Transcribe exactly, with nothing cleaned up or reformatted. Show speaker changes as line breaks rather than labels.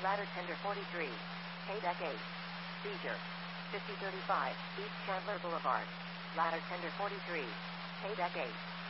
Ladder Tender forty-three. K-Deck eight. Seizure. fifty thirty-five, East Chandler Boulevard. Ladder Tender forty-three. K-Deck eight.